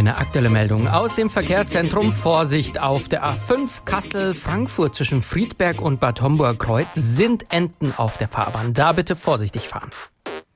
Eine aktuelle Meldung aus dem Verkehrszentrum. Vorsicht auf der A5 Kassel-Frankfurt zwischen Friedberg und Bad Homburg-Kreuz sind Enten auf der Fahrbahn. Da bitte vorsichtig fahren.